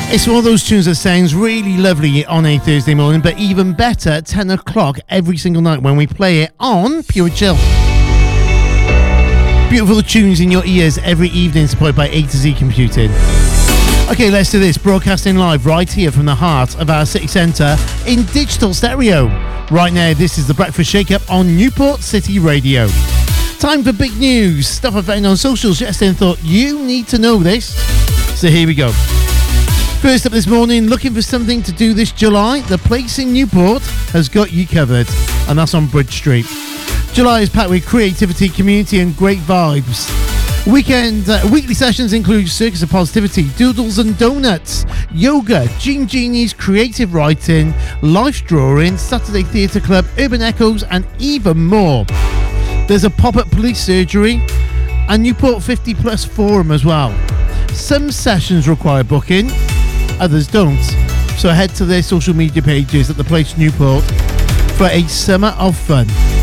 It's one of those tunes that sounds really lovely on a Thursday morning, but even better at 10 o'clock every single night when we play it on Pure Chill. Beautiful tunes in your ears every evening, supported by A to Z Computing. Okay, let's do this. Broadcasting live right here from the heart of our city centre in digital stereo. Right now, this is the Breakfast Shake-Up on Newport City Radio. Time for big news. Stuff I found on socials yesterday and thought you need to know this. So here we go. First up this morning, looking for something to do this July? The place in Newport has got you covered, and that's on Bridge Street. July is packed with creativity, community and great vibes. Weekly sessions include Circus of Positivity, Doodles and Donuts, yoga, Gene Genie's creative writing, life drawing, Saturday Theatre Club, Urban Echoes and even more. There's a pop-up police surgery and Newport 50 Plus forum as well. Some sessions require booking, others don't. So head to their social media pages at the Place Newport for a summer of fun.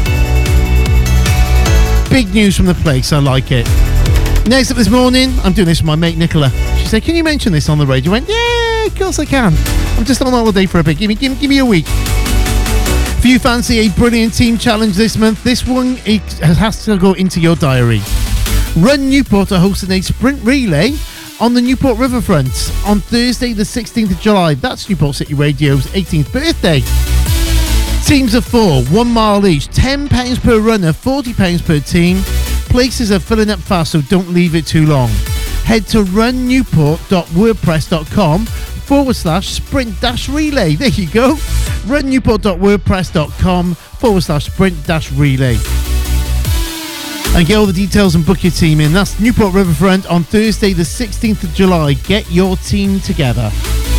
Big news from the place, I like it. Next up this morning, I'm doing this with my mate Nicola. She said, can you mention this on the radio? I went, yeah, of course I can. I'm just on holiday for a bit. Give me a week. If you fancy a brilliant team challenge this month, this one has to go into your diary. Run Newport are hosting a sprint relay on the Newport Riverfront on Thursday the 16th of July. That's Newport City Radio's 18th birthday. Teams of 4, 1 mile each, £10 per runner, £40 per team. Places are filling up fast, so don't leave it too long. Head to runnewport.wordpress.com/sprint-relay. There you go. runnewport.wordpress.com/sprint-relay. And get all the details and book your team in. That's Newport Riverfront on Thursday the 16th of July. Get your team together.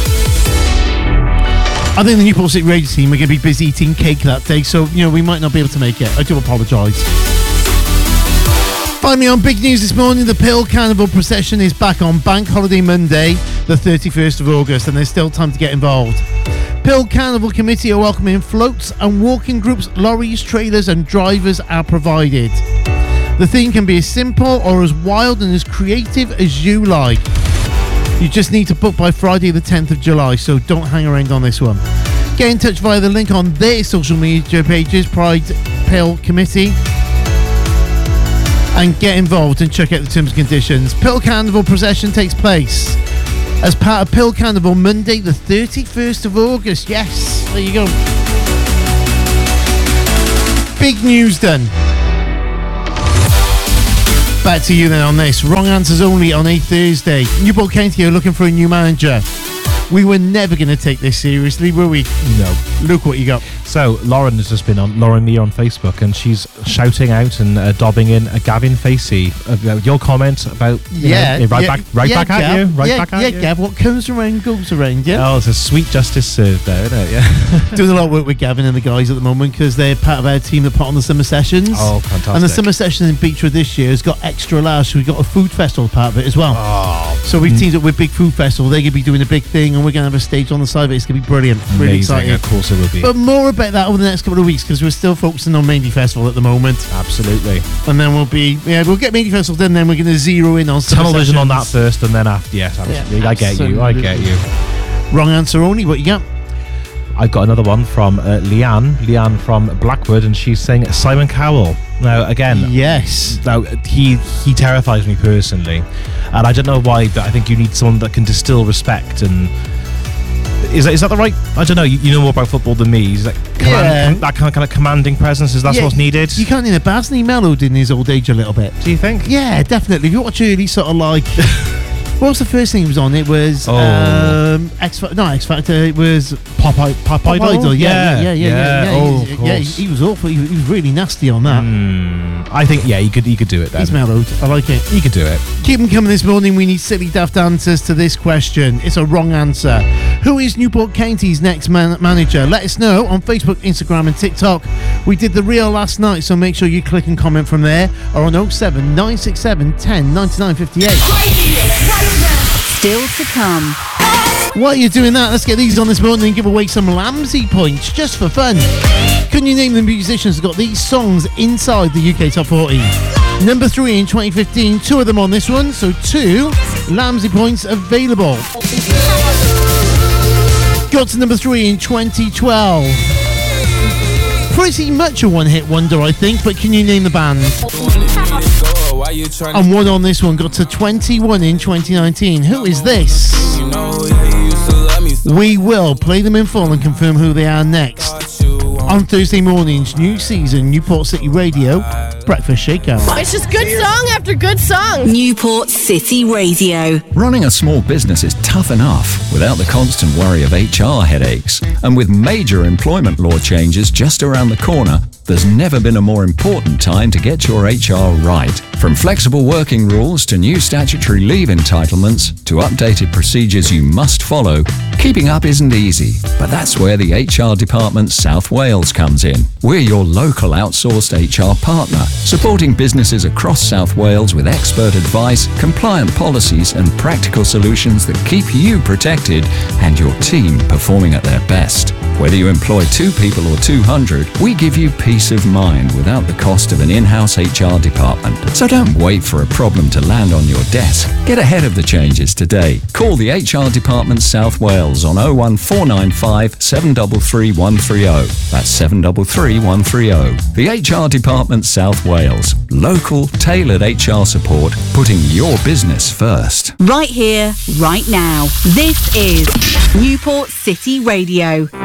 I think the Newport City Radio team are going to be busy eating cake that day, so, we might not be able to make it. I do apologise. Finally, on big news this morning, the Pill Carnival procession is back on Bank Holiday Monday, the 31st of August, and there's still time to get involved. Pill Carnival Committee are welcoming floats and walking groups, lorries, trailers and drivers are provided. The theme can be as simple or as wild and as creative as you like. You just need to book by Friday the 10th of July, so don't hang around on this one. Get in touch via the link on their social media pages, Pride Pill Committee, and get involved and check out the terms and conditions. Pill Carnival procession takes place as part of Pill Carnival Monday the 31st of August. Yes, there you go. Big news done. Back to you then on this. Wrong answers only on a Thursday. Newport County are looking for a new manager. We were never going to take this seriously, were we? No. Look what you got. So Lauren has just been on Lauren Lee on Facebook, and she's shouting out and dobbing in a Gavin Facey. Your comment about back at you. Gav. What comes around goes around. Yeah. Oh, it's a sweet justice served there, isn't it? Yeah. Doing a lot of work with Gavin and the guys at the moment because they're part of our team that put on the summer sessions. Oh, fantastic! And the summer session in Beechwood this year has got extra large, so we've got a food festival part of it as well. Oh. So we've teamed up with Big Food Festival. They're going to be doing a big thing, and we're going to have a stage on the side of it. It's going to be brilliant. Amazing, really exciting. Of course it will be. But more about that over the next couple of weeks because we're still focusing on Mandy Festival at the moment. Absolutely. And then we'll get Mandy Festival done, then we're going to zero in on Tunnel Vision on that first, and then after. Yes, absolutely. Yeah, I get you. Wrong answer only. What you got? I've got another one from Leanne from Blackwood, and she's saying Simon Cowell. Now, again, yes. Now he terrifies me personally, and I don't know why, but I think you need someone that can distill respect. And is that the right? I don't know. You know more about football than me. Is that that kind of commanding presence? Is that what's needed? You can't need a Basney mellowed in his old age a little bit. Do you think? Yeah, definitely. If you watch early, sort of like. What was the first thing he was on? It was X Factor. It was Pop Idol. Yeah. He was awful. He was really nasty on that. I think he could do it. Then. He's mellowed. I like it. He could do it. Keep them coming this morning. We need silly daft answers to this question. It's a wrong answer. Who is Newport County's next manager? Let us know on Facebook, Instagram, and TikTok. We did the reel last night, so make sure you click and comment from there, or on 07 967 10 99 58. Still to come. While you're doing that, let's get these on this morning and give away some Lamsey points just for fun. Can you name the musicians who got these songs inside the UK Top 40? Number 3 in 2015, 2 of them on this one, so 2 Lamsey points available. Got to number 3 in 2012. Pretty much a one-hit wonder, I think, but can you name the band? And one on this one got to 21 in 2019. Who is this? We will play them in full and confirm who they are next. On Thursday mornings, new season, Newport City Radio, Breakfast Shakeout. It's just good song after good song. Newport City Radio. Running a small business is tough enough without the constant worry of HR headaches. And with major employment law changes just around the corner, there's never been a more important time to get your HR right. From flexible working rules to new statutory leave entitlements to updated procedures you must follow, keeping up isn't easy. But that's where the HR Department South Wales comes in. We're your local outsourced HR partner, supporting businesses across South Wales with expert advice, compliant policies and practical solutions that keep you protected and your team performing at their best. Whether you employ 2 people or 200, we give you peace of mind without the cost of an in-house HR department. So don't wait for a problem to land on your desk. Get ahead of the changes today. Call the HR Department South Wales on 01495 733 130. That's 733 130. The HR Department South Wales. Local, tailored HR support, putting your business first. Right here, right now. This is Newport City Radio.